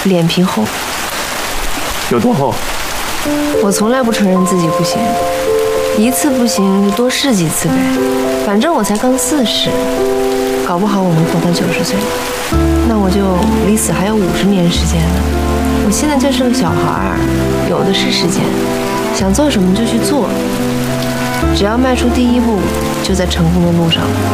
脸皮厚。 有多厚？ 我从来不承认自己不行，一次不行就多试几次呗。反正我才刚40，搞不好我能活到90岁，那我就离死还有50年时间呢。我现在就是个小孩，有的是时间，想做什么就去做，只要迈出第一步，就在成功的路上了。